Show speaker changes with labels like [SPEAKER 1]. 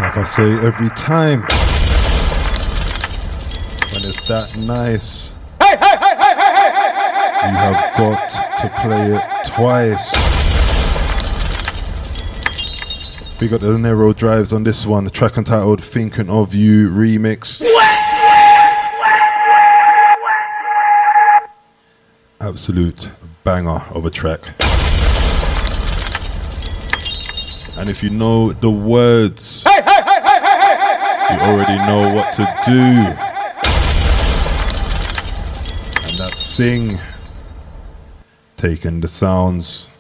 [SPEAKER 1] Like I say every time, when it's that nice, you have got to play it twice. We got the Nero Drives on this one, the track entitled Thinking of You remix. Absolute banger of a track. And if you know the words, you already know what to do. And that's sing. Taking the sounds